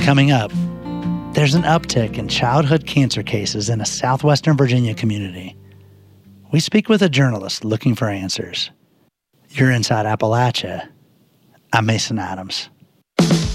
Coming up, there's an uptick in childhood cancer cases in a southwestern Virginia community. We speak with a journalist looking for answers. You're Inside Appalachia. I'm Mason Adams.